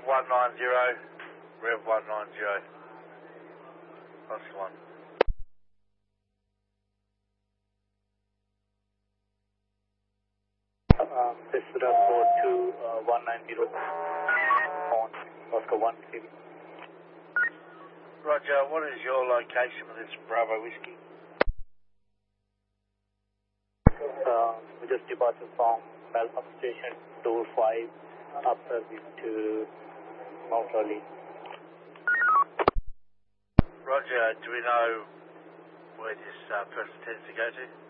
190, Rev 190. That's the one. This is report to 190 on Oscar 1 TV. Roger, what is your location with this Bravo Whiskey? We just departed from Melbourne Station, door 5, up service to Mount Raleigh. Roger, do we know where this person tends to go to?